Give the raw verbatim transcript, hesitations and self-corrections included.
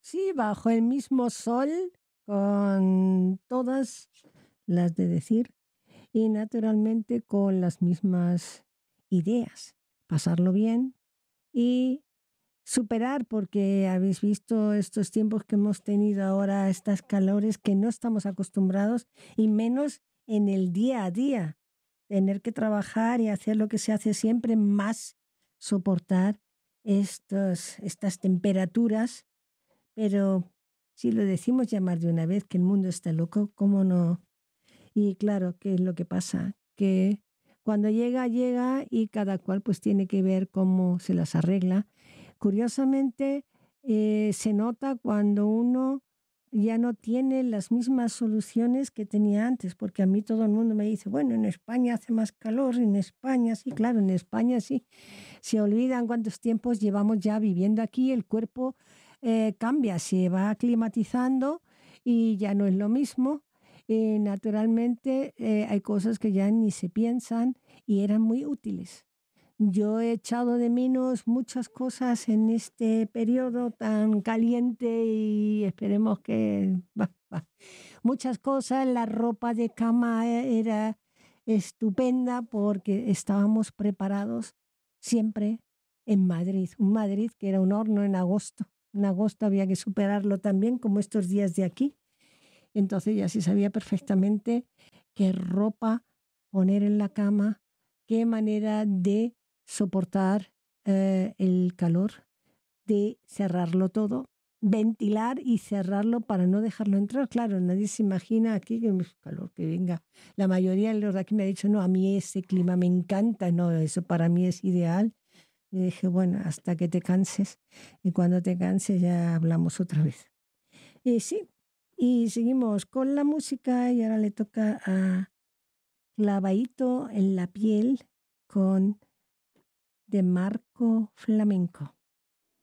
Sí, bajo el mismo sol, con todas las de decir, y naturalmente con las mismas ideas. Pasarlo bien y superar, porque habéis visto estos tiempos que hemos tenido ahora, estas calores que no estamos acostumbrados, y menos en el día a día. Tener que trabajar y hacer lo que se hace siempre, más soportar estos, estas temperaturas. Pero si lo decimos ya más de una vez, que el mundo está loco, ¿cómo no? Y claro, ¿qué es lo que pasa? Que cuando llega, llega y cada cual pues tiene que ver cómo se las arregla. Curiosamente, eh, se nota cuando uno ya no tiene las mismas soluciones que tenía antes, porque a mí todo el mundo me dice, bueno, en España hace más calor, en España sí, claro, en España sí. Se olvidan cuántos tiempos llevamos ya viviendo aquí, el cuerpo eh, cambia, se va aclimatizando y ya no es lo mismo. Eh, naturalmente eh, hay cosas que ya ni se piensan y eran muy útiles. Yo he echado de menos muchas cosas en este periodo tan caliente y esperemos que... bah, bah. Muchas cosas, la ropa de cama e- era estupenda porque estábamos preparados siempre en Madrid. Un Madrid que era un horno en agosto. En agosto había que superarlo también, como estos días de aquí. Entonces ya se sabía perfectamente qué ropa poner en la cama, qué manera de soportar eh, el calor, de cerrarlo todo, ventilar y cerrarlo para no dejarlo entrar. Claro, nadie se imagina aquí que es calor, que venga. La mayoría de los de aquí me ha dicho, no, a mí ese clima me encanta, no, eso para mí es ideal. Y dije, bueno, hasta que te canses. Y cuando te canses ya hablamos otra vez. Y sí, y seguimos con la música y ahora le toca a Clavadito en la piel con De Marco Flamenco.